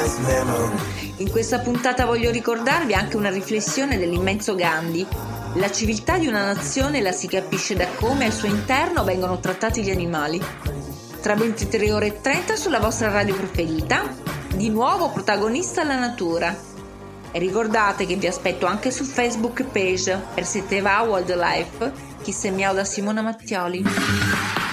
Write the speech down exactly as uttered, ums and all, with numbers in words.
In questa puntata voglio ricordarvi anche una riflessione dell'immenso Gandhi. La civiltà di una nazione la si capisce da come al suo interno vengono trattati gli animali. Tra ventitré ore e trenta sulla vostra radio preferita, di nuovo protagonista la natura. E ricordate che vi aspetto anche su Facebook page per Seteva Wildlife, chi se miau da Simona Mattioli.